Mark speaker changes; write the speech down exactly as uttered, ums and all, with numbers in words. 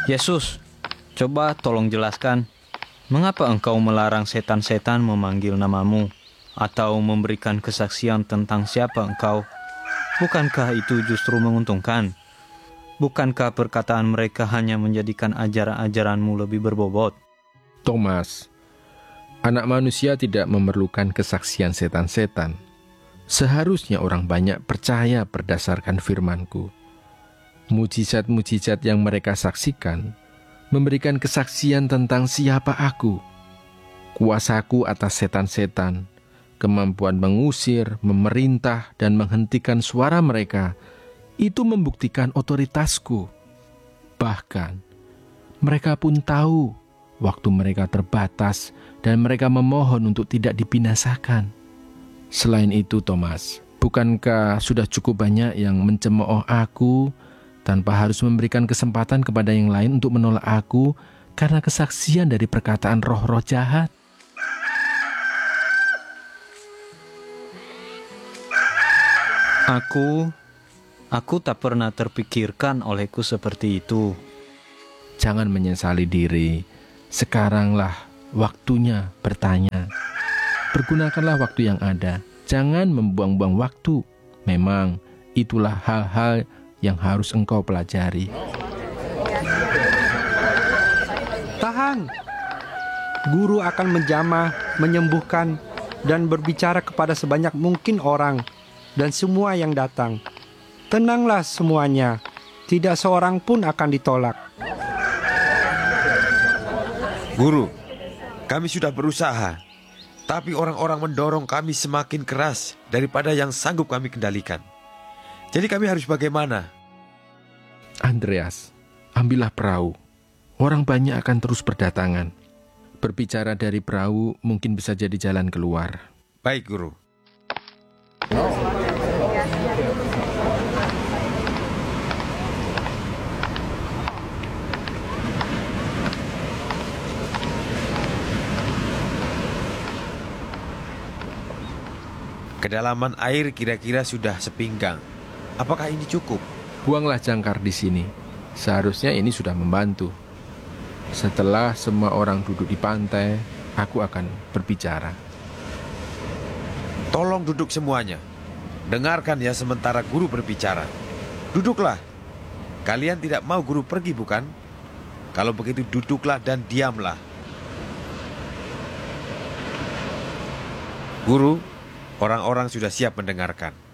Speaker 1: Yesus, coba tolong jelaskan, mengapa engkau melarang setan-setan memanggil namamu atau memberikan kesaksian tentang siapa engkau? Bukankah itu justru menguntungkan? Bukankah perkataan mereka hanya menjadikan ajaran-ajaranmu lebih berbobot?
Speaker 2: Thomas, anak manusia tidak memerlukan kesaksian setan-setan. Seharusnya orang banyak percaya berdasarkan firman-Ku. Mujizat-mujizat yang mereka saksikan memberikan kesaksian tentang siapa Aku. Kuasaku atas setan-setan, kemampuan mengusir, memerintah, dan menghentikan suara mereka, itu membuktikan otoritasku. Bahkan, mereka pun tahu waktu mereka terbatas dan mereka memohon untuk tidak dibinasakan. Selain itu, Thomas, bukankah sudah cukup banyak yang mencemooh Aku tanpa harus memberikan kesempatan kepada yang lain untuk menolak Aku karena kesaksian dari perkataan roh-roh jahat?
Speaker 1: Aku, aku tak pernah terpikirkan olehku seperti itu.
Speaker 2: Jangan menyesali diri. Sekaranglah waktunya bertanya. Pergunakanlah waktu yang ada. Jangan membuang-buang waktu. Memang itulah hal-hal yang harus engkau pelajari.
Speaker 3: Tahan. Guru akan menjamah, menyembuhkan, dan berbicara kepada sebanyak mungkin orang dan semua yang datang. Tenanglah semuanya, tidak seorang pun akan ditolak.
Speaker 4: Guru, kami sudah berusaha, tapi orang-orang mendorong kami semakin keras daripada yang sanggup kami kendalikan. Jadi kami harus bagaimana?
Speaker 2: Andreas, ambillah perahu. Orang banyak akan terus berdatangan. Berbicara dari perahu mungkin bisa jadi jalan keluar.
Speaker 4: Baik, Guru. Kedalaman air kira-kira sudah sepinggang. Apakah ini cukup?
Speaker 2: Buanglah jangkar di sini. Seharusnya ini sudah membantu. Setelah semua orang duduk di pantai, aku akan berbicara.
Speaker 4: Tolong duduk semuanya. Dengarkan ya sementara guru berbicara. Duduklah. Kalian tidak mau guru pergi, bukan? Kalau begitu duduklah dan diamlah. Guru, orang-orang sudah siap mendengarkan.